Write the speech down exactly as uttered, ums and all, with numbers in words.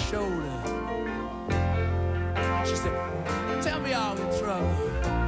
shoulder. She said, tell me all in trouble.